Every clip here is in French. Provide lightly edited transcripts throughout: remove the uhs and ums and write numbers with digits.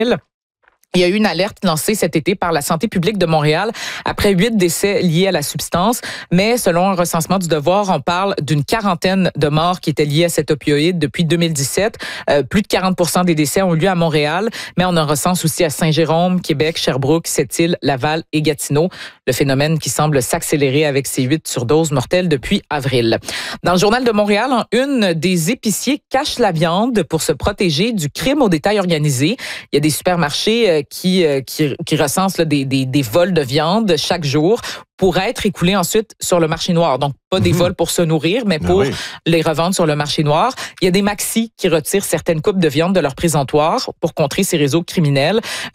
Il y a eu une alerte lancée cet été par la santé publique de Montréal après 8 décès liés à la substance. Mais selon un recensement du Devoir, on parle d'une quarantaine de morts qui étaient liées à cet opioïde depuis 2017. Plus de 40% des décès ont eu lieu à Montréal, mais on en recense aussi à Saint-Jérôme, Québec, Sherbrooke, Sept-Îles, Laval et Gatineau. Le phénomène qui semble s'accélérer avec ces 8 surdoses mortelles depuis avril. Dans le Journal de Montréal, en une, des épiciers cachent la viande pour se protéger du crime au détail organisé. Il y a des supermarchés qui recensent là, des vols de viande chaque jour pour être écoulés ensuite sur le marché noir. Donc, pas des vols pour se nourrir, mais pour les revendre sur le marché noir. Il y a des maxis qui retirent certaines coupes de viande de leur présentoir pour contrer ces réseaux criminels.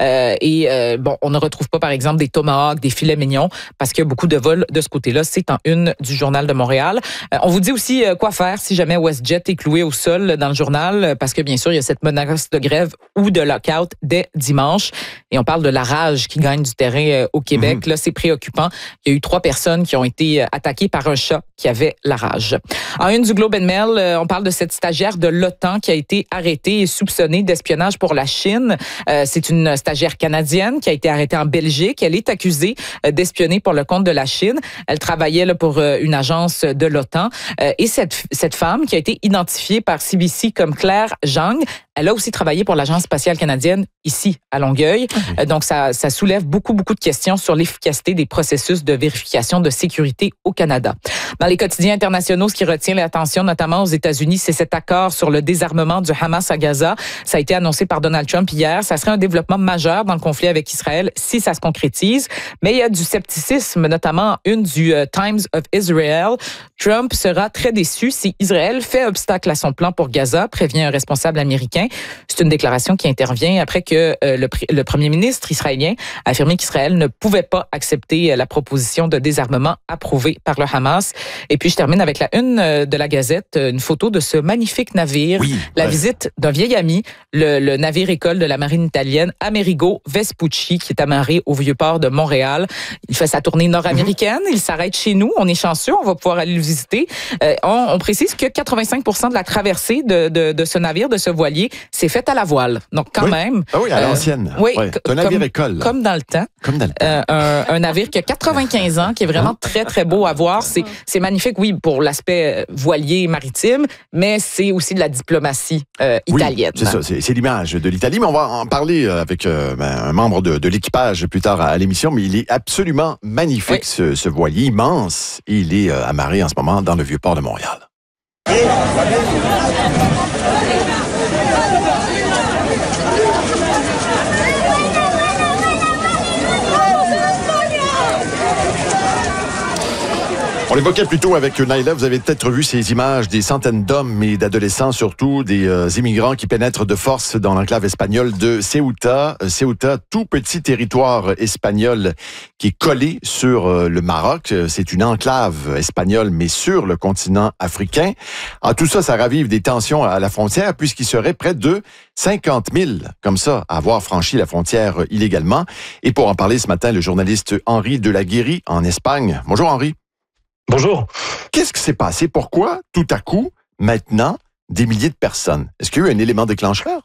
On ne retrouve pas, par exemple, des tomahawks, des filets mignons, parce qu'il y a beaucoup de vols de ce côté-là. C'est en une du Journal de Montréal. On vous dit aussi quoi faire si jamais WestJet est cloué au sol dans le journal, parce que, bien sûr, il y a cette menace de grève ou de lockout dès dimanche. Et on parle de la rage qui gagne du terrain au Québec. Là, c'est préoccupant. Il y a eu 3 personnes qui ont été attaquées par un chat qui avait la rage. En une du Globe and Mail, on parle de cette stagiaire de l'OTAN qui a été arrêtée et soupçonnée d'espionnage pour la Chine. C'est une stagiaire canadienne qui a été arrêtée en Belgique. Elle est accusée d'espionner pour le compte de la Chine. Elle travaillait là, pour une agence de l'OTAN. Et cette femme qui a été identifiée par CBC comme Claire Zhang, elle a aussi travaillé pour l'Agence spatiale canadienne ici, à Longueuil. Donc, ça soulève beaucoup de questions sur l'efficacité des processus de vérification de sécurité au Canada. Dans les quotidiens internationaux, ce qui retient l'attention, notamment aux États-Unis, c'est cet accord sur le désarmement du Hamas à Gaza. Ça a été annoncé par Donald Trump hier. Ça serait un développement majeur dans le conflit avec Israël si ça se concrétise. Mais il y a du scepticisme, notamment une du Times of Israel. Trump sera très déçu si Israël fait obstacle à son plan pour Gaza, prévient un responsable américain. C'est une déclaration qui intervient après que le premier ministre israélien a affirmé qu'Israël ne pouvait pas accepter la proposition de désarmement approuvée par le Hamas. Et puis, je termine avec la une de la Gazette, une photo de ce magnifique navire. Visite d'un vieil ami, le navire école de la marine italienne, Amerigo Vespucci, qui est amarré au Vieux-Port de Montréal. Il fait sa tournée nord-américaine. Il s'arrête chez nous. On est chanceux. On va pouvoir aller le visiter. On précise que 85% de la traversée de ce navire, de ce voilier, c'est fait à la voile. Donc, quand même. Ah oui, à l'ancienne. C'est un navire école. Comme dans le temps. Un navire qui a 95 ans, qui est vraiment très beau à voir. C'est magnifique, oui, pour l'aspect voilier maritime, mais c'est aussi de la diplomatie italienne. C'est ça, c'est l'image de l'Italie. Mais on va en parler avec un membre de l'équipage plus tard à l'émission. Mais il est absolument magnifique, ce voilier immense. Il est amarré en ce moment dans le Vieux-Port de Montréal. On l'évoquait plus tôt avec Naïla, vous avez peut-être vu ces images des centaines d'hommes et d'adolescents, surtout des immigrants qui pénètrent de force dans l'enclave espagnole de Ceuta. Ceuta, tout petit territoire espagnol qui est collé sur le Maroc. C'est une enclave espagnole, mais sur le continent africain. En tout ça, ça ravive des tensions à la frontière, puisqu'il serait près de 50 000, comme ça, à avoir franchi la frontière illégalement. Et pour en parler ce matin, le journaliste Henri Delaguérie en Espagne. Bonjour Henri. Bonjour. Qu'est-ce qui s'est passé? Pourquoi, tout à coup, maintenant, des milliers de personnes? Est-ce qu'il y a eu un élément déclencheur?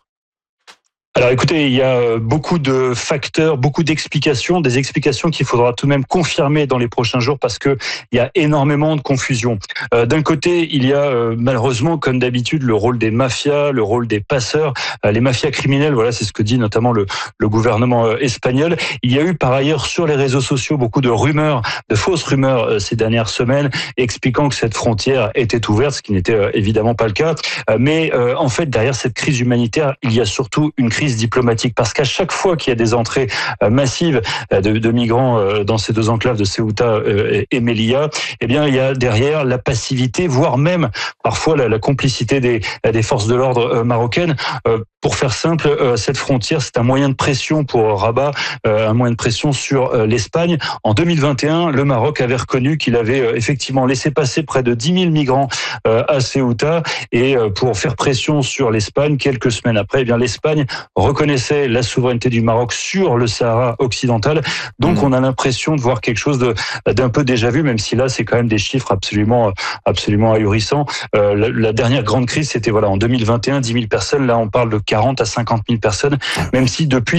Alors écoutez, il y a beaucoup de facteurs, beaucoup d'explications, des explications qu'il faudra tout de même confirmer dans les prochains jours parce que il y a énormément de confusion. D'un côté, il y a malheureusement, comme d'habitude, le rôle des mafias, le rôle des passeurs, les mafias criminelles, voilà, c'est ce que dit notamment le gouvernement espagnol. Il y a eu par ailleurs sur les réseaux sociaux beaucoup de rumeurs, de fausses rumeurs ces dernières semaines, expliquant que cette frontière était ouverte, ce qui n'était évidemment pas le cas. Mais en fait, derrière cette crise humanitaire, il y a surtout une crise diplomatique, parce qu'à chaque fois qu'il y a des entrées massives de migrants dans ces 2 enclaves de Ceuta et Melilla, eh bien il y a derrière la passivité, voire même parfois la complicité des forces de l'ordre marocaines. Pour faire simple, cette frontière, c'est un moyen de pression pour Rabat, un moyen de pression sur l'Espagne. En 2021, le Maroc avait reconnu qu'il avait effectivement laissé passer près de 10 000 migrants à Ceuta, et pour faire pression sur l'Espagne, quelques semaines après, eh bien l'Espagne reconnaissait la souveraineté du Maroc sur le Sahara occidental. Donc on a l'impression de voir quelque chose d'un peu déjà vu, même si là c'est quand même des chiffres absolument ahurissants. La dernière grande crise, c'était en 2021, 10 000 personnes. Là on parle de 40 à 50 000 personnes, même si depuis